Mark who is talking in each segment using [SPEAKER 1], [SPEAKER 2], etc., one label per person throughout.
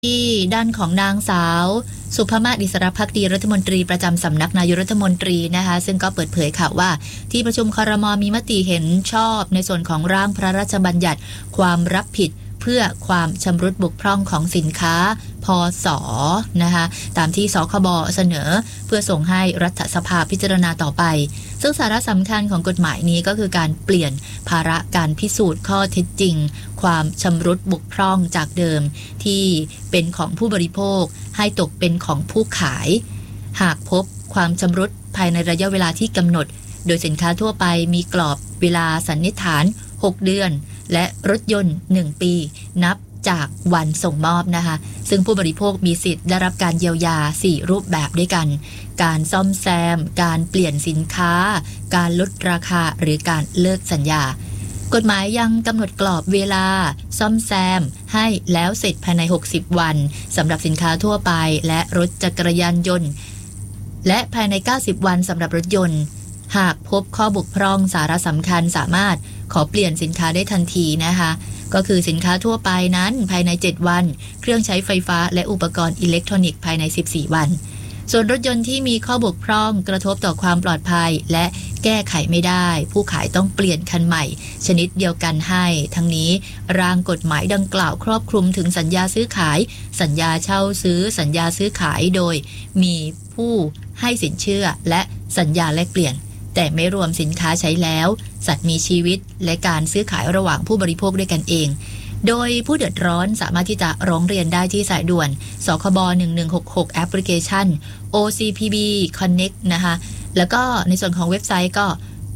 [SPEAKER 1] ที่ด้านของนางสาวสุภมาศ อิสรภักดีรัฐมนตรีประจำสำนักนายกรัฐมนตรีนะคะซึ่งก็เปิดเผยค่ะว่าที่ประชุมครม.มีมติเห็นชอบในส่วนของร่างพระราชบัญญัติความรับผิดเพื่อความชำรุดบกพร่องของสินค้าพศนะคะตามที่สคบเสนอเพื่อส่งให้รัฐสภาพิจารณาต่อไปซึ่งสาระสำคัญของกฎหมายนี้ก็คือการเปลี่ยนภาระการพิสูจน์ข้อเท็จจริงความชำรุดบกพร่องจากเดิมที่เป็นของผู้บริโภคให้ตกเป็นของผู้ขายหากพบความชำรุดภายในระยะเวลาที่กำหนดโดยสินค้าทั่วไปมีกรอบเวลาสันนิษฐาน6 เดือนและรถยนต์1 ปีนับจากวันส่งมอบนะคะซึ่งผู้บริโภคมีสิทธิ์ได้รับการเยียวยา4 รูปแบบด้วยกันการซ่อมแซมการเปลี่ยนสินค้าการลดราคาหรือการเลิกสัญญากฎหมายยังกำหนดกรอบเวลาซ่อมแซมให้แล้วเสร็จภายใน60 วันสำหรับสินค้าทั่วไปและรถจักรยานยนต์และภายใน90 วันสำหรับรถยนต์หากพบข้อบกพร่องสาระสำคัญสามารถขอเปลี่ยนสินค้าได้ทันทีนะคะก็คือสินค้าทั่วไปนั้นภายใน7 วันเครื่องใช้ไฟฟ้าและอุปกรณ์อิเล็กทรอนิกส์ภายใน14 วันส่วนรถยนต์ที่มีข้อบกพร่องกระทบต่อความปลอดภัยและแก้ไขไม่ได้ผู้ขายต้องเปลี่ยนคันใหม่ชนิดเดียวกันให้ทั้งนี้ร่างกฎหมายดังกล่าวครอบคลุมถึงสัญญาซื้อขายสัญญาเช่าซื้อสัญญาซื้อขายโดยมีผู้ให้สินเชื่อและสัญญาแลกเปลี่ยนแต่ไม่รวมสินค้าใช้แล้วสัตว์มีชีวิตและการซื้อขายระหว่างผู้บริโภคด้วยกันเองโดยผู้เดือดร้อนสามารถที่จะร้องเรียนได้ที่สายด่วนสคบ1166แอปพลิเคชัน OCPB Connect นะคะแล้วก็ในส่วนของเว็บไซต์ก็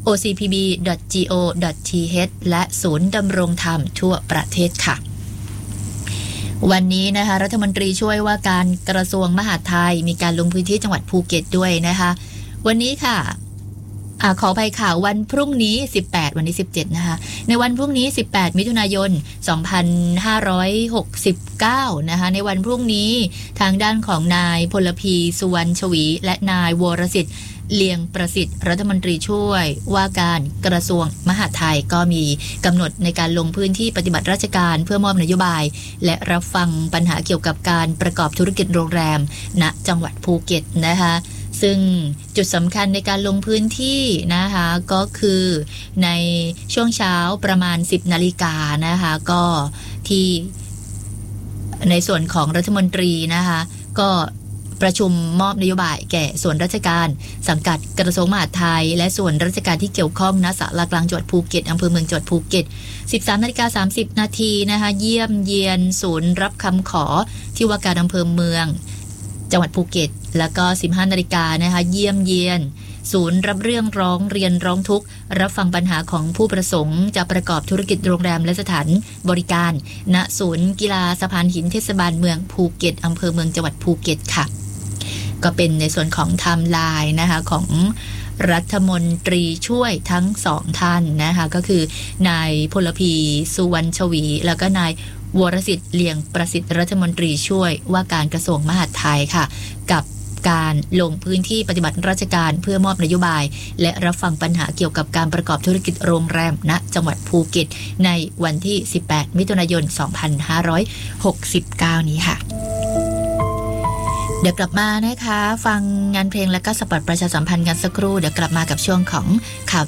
[SPEAKER 1] ocpb.go.th และศูนย์ดำรงธรรมทั่วประเทศค่ะวันนี้นะคะรัฐมนตรีช่วยว่าการกระทรวงมหาดไทยมีการลงพื้นที่จังหวัดภูเก็ตด้วยนะคะวันนี้ค่ะขออภัยค่ะวันพรุ่งนี้18วันนี้17นะคะในวันพรุ่งนี้18มิถุนายน2569นะคะในวันพรุ่งนี้ทางด้านของนายพลพีสุวรรณชวีและนายวรสิทธิ์เลียงประสิทธิ์รัฐมนตรีช่วยว่าการกระทรวงมหาดไทยก็มีกำหนดในการลงพื้นที่ปฏิบัติราชการเพื่อมอบนโยบายและรับฟังปัญหาเกี่ยวกับการประกอบธุรกิจโรงแรมณจังหวัดภูเก็ตนะคะซึ่งจุดสำคัญในการลงพื้นที่นะคะก็คือในช่วงเช้าประมาณ 10 นาฬิกานะคะก็ที่ในส่วนของรัฐมนตรีนะคะก็ประชุมมอบนโยบายแก่ส่วนราชการสังกัดกระทรวงมหาดไทยและส่วนราชการที่เกี่ยวข้องณศาลากลางจังหวัดภูเก็ตอำเภอเมืองจังหวัดภูเก็ต 13:30 นาทีนะคะเยี่ยมเยียนศูนย์รับคำขอที่ว่าการอำเภอเมืองจังหวัดภูเก็ตแล้วก็ 15 นาฬิกานะคะเยี่ยมเยียนศูนย์รับเรื่องร้องเรียนร้องทุกข์รับฟังปัญหาของผู้ประสงค์จะประกอบธุรกิจโรงแรมและสถานบริการณศูนย์กีฬาสะพานหินเทศบาลเมืองภูเก็ตอำเภอเมืองจังหวัดภูเก็ตค่ะก็เป็นในส่วนของไทม์ไลน์นะคะของรัฐมนตรีช่วยทั้ง2 ท่านนะคะก็คือนายพลพีสุวรรณชวีแล้วก็นายวรสิทธิ์เลียงประสิทธิ์รัฐมนตรีช่วยว่าการกระทรวงมหาดไทยค่ะกับการลงพื้นที่ปฏิบัติราชการเพื่อมอบนโยบายและรับฟังปัญหาเกี่ยวกับการประกอบธุรกิจโรงแรมณจังหวัดภูเก็ตในวันที่18มิถุนายน2569นี้ค่ะเดี๋ยวกลับมานะคะฟังงานเพลงและก็สปอตประชาสัมพันธ์กันสักครู่เดี๋ยวกลับมากับช่วงของข่าว